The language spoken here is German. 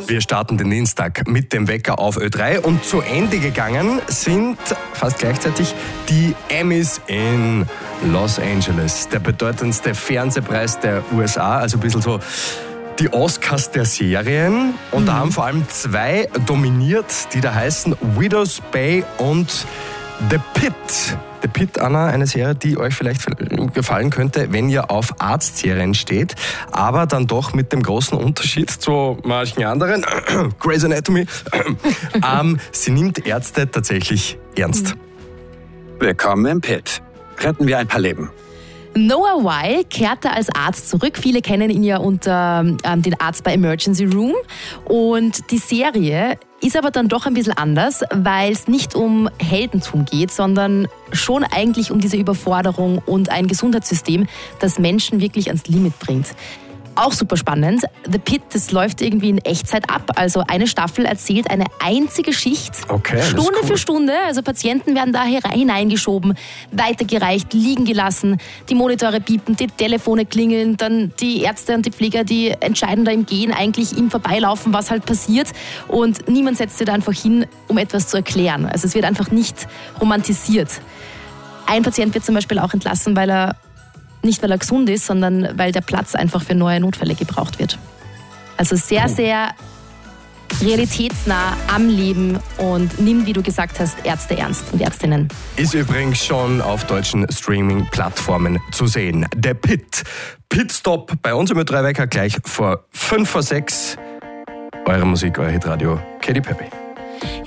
Wir starten den Dienstag mit dem Wecker auf Ö3 und zu Ende gegangen sind fast gleichzeitig die Emmys in Los Angeles. Der bedeutendste Fernsehpreis der USA, also ein bisschen so die Oscars der Serien. Und da haben vor allem zwei dominiert, die da heißen Widow's Bay und The Pitt. The Pitt, Anna, eine Serie, die euch vielleicht gefallen könnte, wenn ihr auf Arztserien steht, aber dann doch mit dem großen Unterschied zu manchen anderen, Grey's Anatomy, sie nimmt Ärzte tatsächlich ernst. Willkommen im Pitt. Retten wir ein paar Leben. Noah Wyle kehrte als Arzt zurück. Viele kennen ihn ja unter den Arzt bei Emergency Room. Und die Serie ist aber dann doch ein bisschen anders, weil es nicht um Heldentum geht, sondern schon eigentlich um diese Überforderung und ein Gesundheitssystem, das Menschen wirklich ans Limit bringt. Auch super spannend. The Pitt, das läuft irgendwie in Echtzeit ab. Also eine Staffel erzählt eine einzige Schicht. Okay, Stunde cool. für Stunde. Also Patienten werden da hineingeschoben, weitergereicht, liegen gelassen. Die Monitore piepen, die Telefone klingeln. Dann die Ärzte und die Pfleger, die entscheiden da im Gehen eigentlich im Vorbeilaufen, was halt passiert. Und niemand setzt sich da einfach hin, um etwas zu erklären. Also es wird einfach nicht romantisiert. Ein Patient wird zum Beispiel auch entlassen, nicht weil er gesund ist, sondern weil der Platz einfach für neue Notfälle gebraucht wird. Also sehr, sehr realitätsnah am Leben und nimmt, wie du gesagt hast, Ärzte ernst und Ärztinnen. Ist übrigens schon auf deutschen Streaming-Plattformen zu sehen. Der Pitt. Pitstop bei uns im Ö3-Wecker gleich vor 5 vor 6. Eure Musik, euer Hitradio, Katy Perry.